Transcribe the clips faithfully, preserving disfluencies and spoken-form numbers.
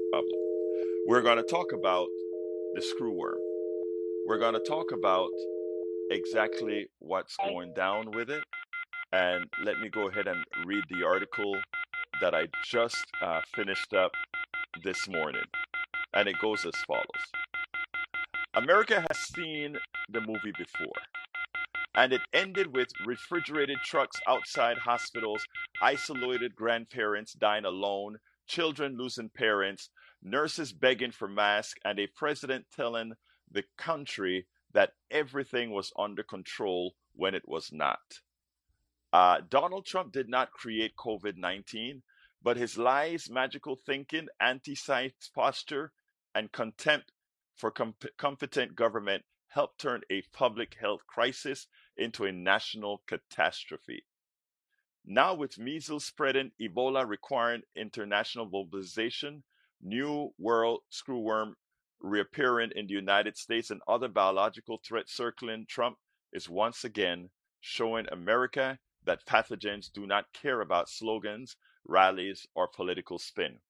Republic. We're going to talk about the screwworm. We're going to talk about exactly what's going down with it. And let me go ahead and read the article that I just uh, finished up this morning. And it goes as follows: America has seen the movie before, and it ended with refrigerated trucks outside hospitals, isolated grandparents dying alone, children losing parents, nurses begging for masks, and a president telling the country that everything was under control when it was not. Uh, Donald Trump did not create COVID nineteen, but his lies, magical thinking, anti science posture, and contempt for com- competent government helped turn a public health crisis into a national catastrophe. Now, with measles spreading, Ebola requiring international mobilization, new world screwworm reappearing in the United States, and other biological threats circling, Trump is once again showing America that pathogens do not care about slogans, rallies, or political spin.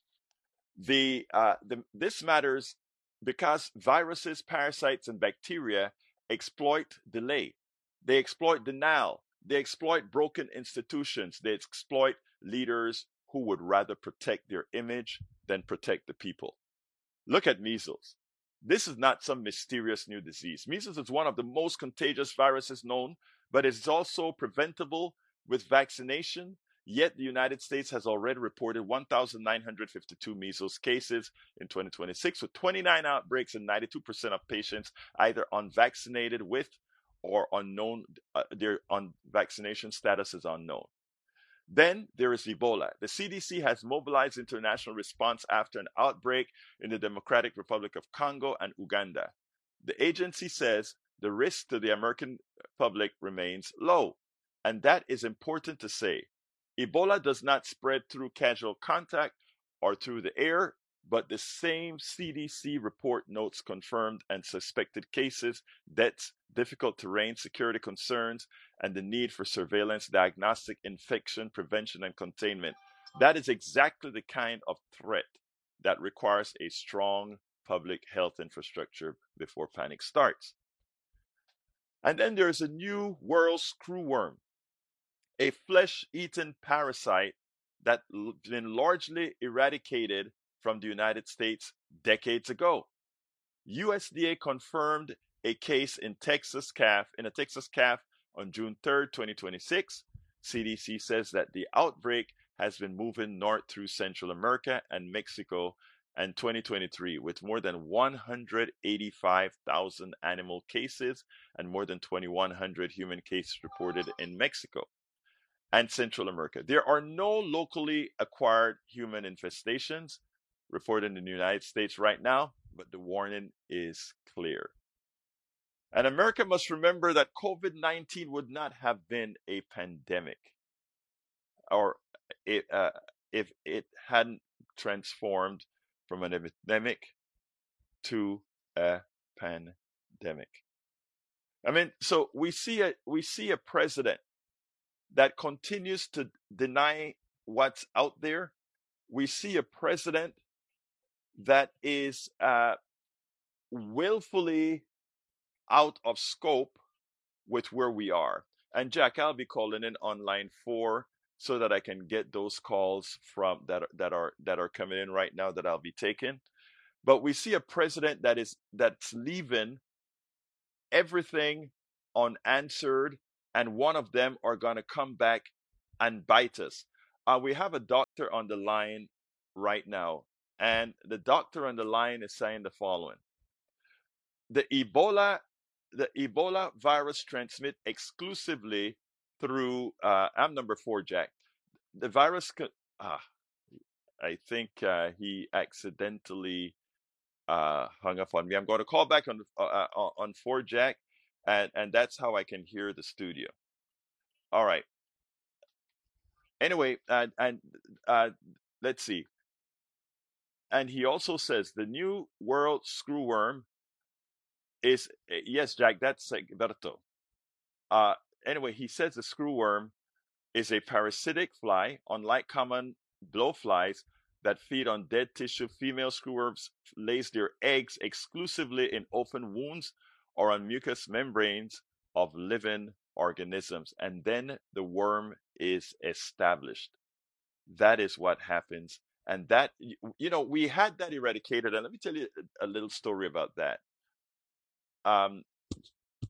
The, uh, the this matters because viruses, parasites, and bacteria exploit delay. They exploit denial. They exploit broken institutions. They exploit leaders who would rather protect their image than protect the people. Look at measles. This is not some mysterious new disease. Measles is one of the most contagious viruses known, but it's also preventable with vaccination. Yet the United States has already reported one thousand nine hundred fifty-two measles cases in twenty twenty-six, with twenty-nine outbreaks and ninety-two percent of patients either unvaccinated with or unknown, uh, their on vaccination status is unknown. Then there is Ebola. The C D C has mobilized international response after an outbreak in the Democratic Republic of Congo and Uganda. The agency says the risk to the American public remains low, and that is important to say. Ebola does not spread through casual contact or through the air, but the same C D C report notes confirmed and suspected cases, deaths, difficult terrain, security concerns, and the need for surveillance, diagnostic, infection prevention, and containment. That is exactly the kind of threat that requires a strong public health infrastructure before panic starts. And then there's a new world screwworm, a flesh eating parasite that's been largely eradicated from the United States decades ago. U S D A confirmed a case in Texas calf in a Texas calf on June third, twenty twenty-six. C D C says that the outbreak has been moving north through Central America and Mexico and twenty twenty-three, with more than one hundred eighty-five thousand animal cases and more than twenty-one hundred human cases reported in Mexico and Central America. There are no locally acquired human infestations reported in the United States right now, but the warning is clear. And America must remember that COVID nineteen would not have been a pandemic, or it, uh, if it hadn't transformed from an epidemic to a pandemic. I mean, so we see a we see a president that continues to deny what's out there. We see a president that is uh, willfully out of scope with where we are. And Jack, I'll be calling in on line four so that I can get those calls from that that are that are coming in right now that I'll be taking. But we see a president that is that's leaving everything unanswered, and one of them are going to come back and bite us. Uh, we have a doctor on the line right now, and the doctor on the line is saying the following: the Ebola, the Ebola virus transmit exclusively through. Uh, I'm number four, Jack. The virus. Co- ah, I think uh, he accidentally uh, hung up on me. I'm going to call back on uh, uh, on four, Jack, and and that's how I can hear the studio. All right. Anyway, and and uh, let's see. And he also says the new world screwworm is eh, yes, Jack. That's Egberto. Uh, anyway, he says the screwworm is a parasitic fly, unlike common blowflies, that feed on dead tissue. Female screwworms lays their eggs exclusively in open wounds or on mucous membranes of living organisms, and then the worm is established. That is what happens. And that, you know, we had that eradicated. And let me tell you a little story about that. Um,